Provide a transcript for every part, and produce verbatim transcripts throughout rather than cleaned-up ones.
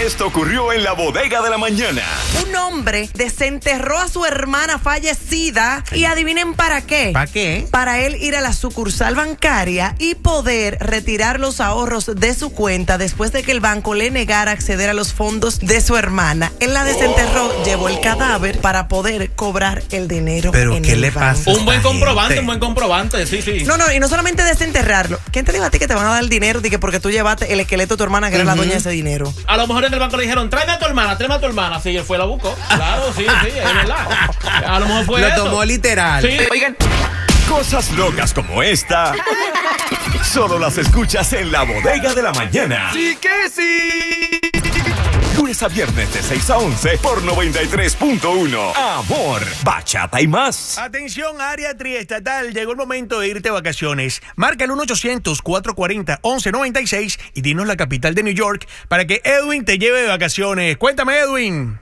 Esto ocurrió en la bodega de la mañana. Un hombre desenterró a su hermana fallecida y adivinen para qué. ¿Para qué? Para él ir a la sucursal bancaria y poder retirar los ahorros de su cuenta después de que el banco le negara acceder a los fondos de su hermana. Él la desenterró, oh. llevó el cadáver para poder cobrar el dinero. ¿Pero en qué el le banco. pasa? Un buen comprobante, un buen comprobante, sí, sí. No, no, y no solamente desenterrarlo. ¿Quién te dijo a ti que te van a dar el dinero de que porque tú llevaste el esqueleto de tu hermana que uh-huh. era la dueña de ese dinero? A lo mejor en el banco le dijeron, tráeme a tu hermana, tráeme a tu hermana. Sí, él fue y la buscó. Claro, sí, sí, es verdad. A lo mejor fue Lo eso. tomó literal. Sí. Oigan. Cosas locas como esta solo las escuchas en la bodega de la mañana. ¡Sí que sí! Lunes a viernes de seis a once por noventa y tres punto uno. Amor, bachata y más. Atención, área triestatal. Llegó el momento de irte de vacaciones. Marca el uno ochocientos, cuatrocientos cuarenta, once noventa y seis y dinos la capital de New York para que Edwin te lleve de vacaciones. Cuéntame, Edwin.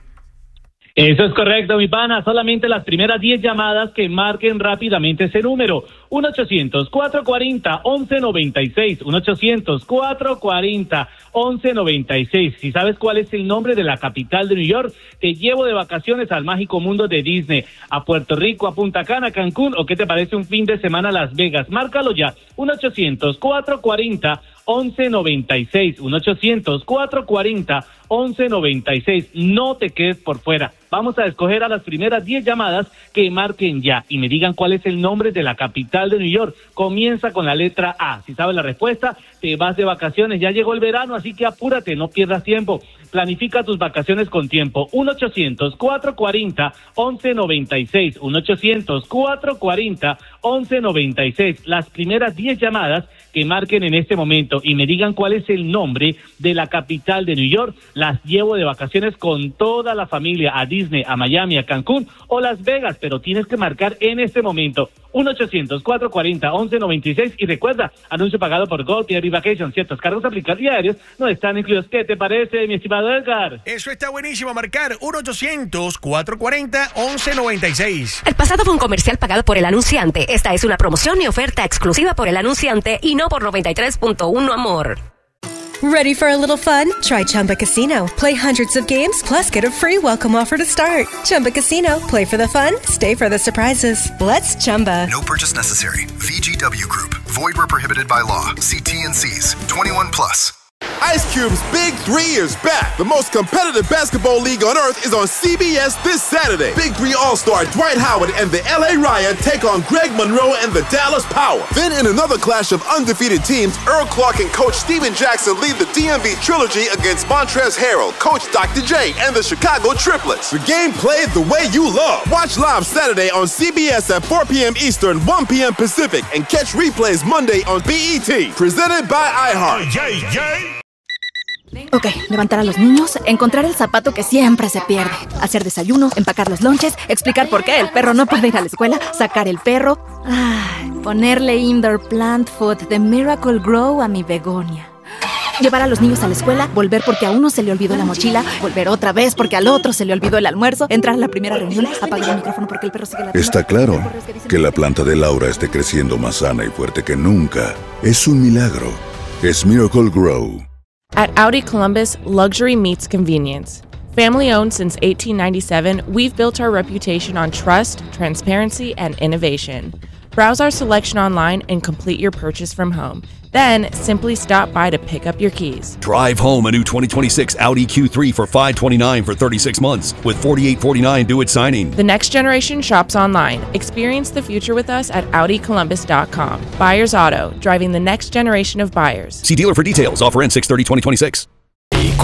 Eso es correcto, mi pana. Solamente las primeras diez llamadas que marquen rápidamente ese número. uno ochocientos, cuatrocientos cuarenta, once noventa y seis. uno ochocientos, cuatrocientos cuarenta, once noventa y seis. Si sabes cuál es el nombre de la capital de New York, te llevo de vacaciones al mágico mundo de Disney, a Puerto Rico, a Punta Cana, Cancún, o qué te parece un fin de semana a Las Vegas. Márcalo ya. uno ochocientos, cuatrocientos cuarenta, once noventa y seis. uno ochocientos, cuatrocientos cuarenta, once noventa y seis. No te quedes por fuera. Vamos a escoger a las primeras diez llamadas que marquen ya y me digan cuál es el nombre de la capital de New York. Comienza con la letra A. Si sabes la respuesta, te vas de vacaciones. Ya llegó el verano, así que apúrate, no pierdas tiempo. Planifica tus vacaciones con tiempo. uno ochocientos, cuatrocientos cuarenta, once noventa y seis. uno ochocientos, cuatrocientos cuarenta, once noventa y seis. Las primeras diez llamadas que marquen en este momento y me digan cuál es el nombre de la capital de New York, las llevo de vacaciones con toda la familia a Disney, a Miami, a Cancún o Las Vegas, pero tienes que marcar en este momento. uno ochocientos, cuatrocientos cuarenta, once noventa y seis y recuerda, anuncio pagado por Gold y Every Vacation. Ciertos cargos aplicados diarios no están incluidos. ¿Qué te parece, mi estimado Edgar? Eso está buenísimo, marcar uno ochocientos, cuatrocientos cuarenta, once noventa y seis. El pasado fue un comercial pagado por el anunciante. Esta es una promoción y oferta exclusiva por el anunciante y no por noventa y tres punto uno Amor. Ready for a little fun? Try Chumba Casino. Play hundreds of games, plus get a free welcome offer to start. Chumba Casino. Play for the fun, stay for the surprises. Let's Chumba. No purchase necessary. V G W Group. Void where prohibited by law. See T N Cs. twenty-one plus. Ice Cube's Big Three is back. The most competitive basketball league on earth is on C B S this Saturday. Big Three All-Star Dwight Howard and the L A Riot take on Greg Monroe and the Dallas Power. Then in another clash of undefeated teams, Earl Clark and Coach Steven Jackson lead the D M V Trilogy against Montrezl Harrell, Coach Doctor J, and the Chicago Triplets. The game played the way you love. Watch live Saturday on C B S at four p.m. Eastern, one p.m. Pacific, and catch replays Monday on B E T. Presented by iHeart. Yay, yay. Ok, levantar a los niños, encontrar el zapato que siempre se pierde, hacer desayuno, empacar los lonches, explicar por qué el perro no puede ir a la escuela, sacar el perro, ay, ponerle indoor plant food de Miracle Grow a mi begonia. Llevar a los niños a la escuela, volver porque a uno se le olvidó la mochila, volver otra vez porque al otro se le olvidó el almuerzo, entrar a la primera reunión, apagar el micrófono porque el perro sigue la... Está claro que la planta de Laura esté creciendo más sana y fuerte que nunca. Es un milagro. Es Miracle Grow. At Audi Columbus, luxury meets convenience. Family owned since eighteen ninety-seven, we've built our reputation on trust, transparency, and innovation. Browse our selection online and complete your purchase from home. Then, simply stop by to pick up your keys. Drive home a new twenty twenty-six Audi Q three for five hundred twenty-nine dollars for thirty-six months with forty-eight forty-nine due at signing. The next generation shops online. Experience the future with us at Audi Columbus dot com. Buyers Auto, driving the next generation of buyers. See dealer for details. Offer ends six thirty twenty twenty-six.